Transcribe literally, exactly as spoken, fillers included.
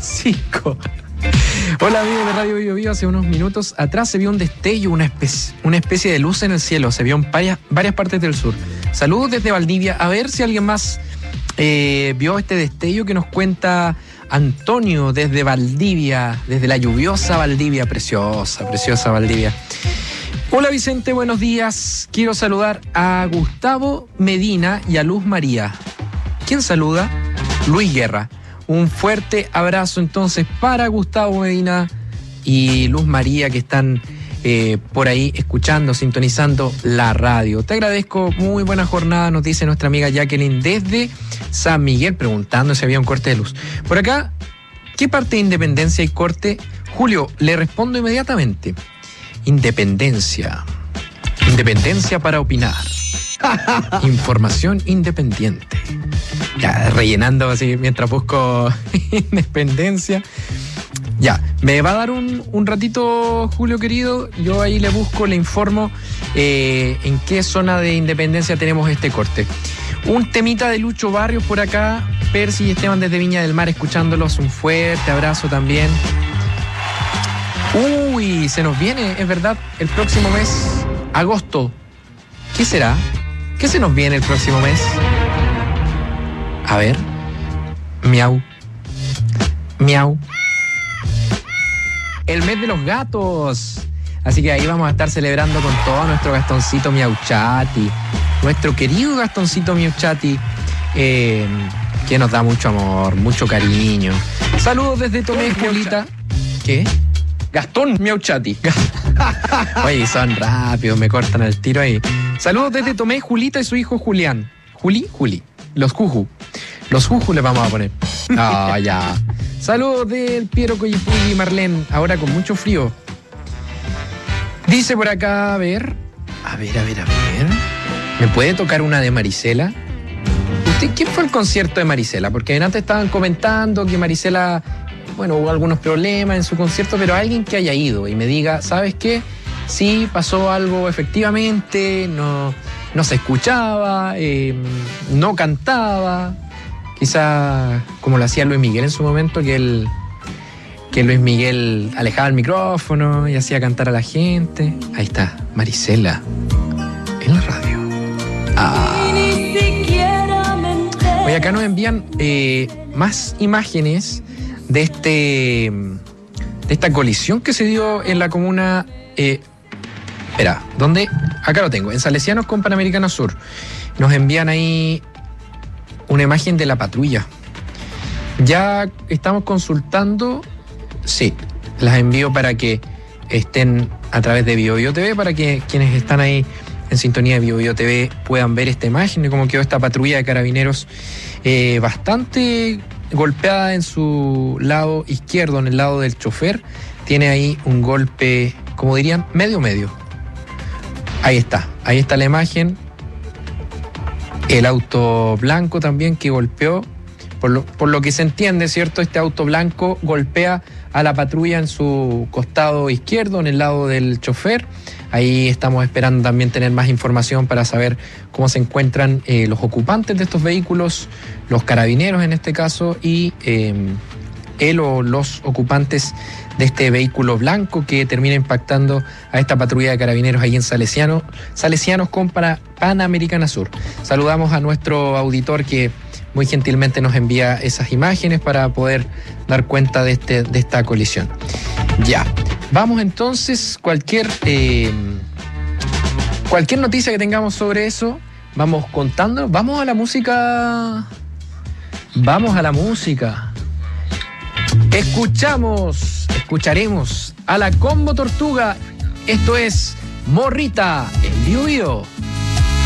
cinco. Hola amigos de Radio Bio Bio, hace unos minutos atrás se vio un destello, una especie, una especie de luz en el cielo, se vio en varias, varias partes del sur. Saludos desde Valdivia, a ver si alguien más eh, vio este destello que nos cuenta Antonio desde Valdivia, desde la lluviosa Valdivia, preciosa, preciosa Valdivia. Hola Vicente, buenos días, quiero saludar a Gustavo Medina y a Luz María. ¿Quién saluda? Luis Guerra. Un fuerte abrazo entonces para Gustavo Medina y Luz María que están eh, por ahí escuchando, sintonizando la radio. Te agradezco, muy buena jornada, nos dice nuestra amiga Jacqueline desde San Miguel, preguntando si había un corte de luz. Por acá, ¿qué parte de Independencia hay corte? Julio, le respondo inmediatamente. Independencia. Independencia para opinar. Información independiente. Ya, rellenando así mientras busco independencia. Ya, me va a dar un, un ratito, Julio querido. Yo ahí le busco, le informo eh, en qué zona de Independencia tenemos este corte. Un temita de Lucho Barrios por acá. Percy y Esteban desde Viña del Mar escuchándolos. Un fuerte abrazo también. Uy, se nos viene, es verdad, el próximo mes, agosto. ¿Qué será? ¿Qué se nos viene el próximo mes? A ver. Miau. Miau. El mes de los gatos. Así que ahí vamos a estar celebrando con todo nuestro Gastoncito Miauchati. Nuestro querido Gastoncito Miauchati. Eh, que nos da mucho amor, mucho cariño. Saludos desde Tomé, Julita. ¿Qué? Gastón Miauchati. Oye, son rápidos, me cortan el tiro ahí. Saludos desde Tomé, Julita y su hijo Julián. Juli, Juli. Los Juju. Los Juju le vamos a poner. Ah, oh, ya. Saludos del Piero Coyipulli y Marlene. Ahora con mucho frío. Dice por acá, a ver. A ver, a ver, a ver. ¿Me puede tocar una de Marisela? ¿Usted quién fue el concierto de Marisela? Porque antes estaban comentando que Marisela, bueno, hubo algunos problemas en su concierto, pero alguien que haya ido y me diga, ¿sabes qué? Sí, pasó algo efectivamente, no, no se escuchaba, eh, no cantaba. Quizá como lo hacía Luis Miguel en su momento, que él, que Luis Miguel alejaba el micrófono y hacía cantar a la gente. Ahí está, Marisela, en la radio. Ah. Oye, acá nos envían eh, más imágenes de este de esta colisión que se dio en la comuna. Eh, espera, ¿dónde? Acá lo tengo, en Salesianos con Panamericana Sur. Nos envían ahí una imagen de la patrulla. Ya estamos consultando. Sí, las envío para que estén a través de Bio Bio T V, para que quienes están ahí en sintonía de Bio Bio T V puedan ver esta imagen de cómo quedó esta patrulla de carabineros eh, bastante golpeada en su lado izquierdo, en el lado del chofer. Tiene ahí un golpe, como dirían, medio medio. Ahí está, ahí está la imagen. El auto blanco también que golpeó, por lo, por lo que se entiende, ¿cierto? Este auto blanco golpea a la patrulla en su costado izquierdo, en el lado del chofer. Ahí estamos esperando también tener más información para saber cómo se encuentran eh, los ocupantes de estos vehículos, los carabineros en este caso, y eh, él o los ocupantes de este vehículo blanco que termina impactando a esta patrulla de carabineros ahí en Salesiano, Salesianos con Pana, Panamericana Sur. Saludamos a nuestro auditor que muy gentilmente nos envía esas imágenes para poder dar cuenta de, este, de esta colisión. Ya, vamos entonces, cualquier, eh, cualquier noticia que tengamos sobre eso, vamos contando. Vamos a la música. Vamos a la música. Escuchamos, escucharemos a la Combo Tortuga. Esto es Morrita en Bio Bio.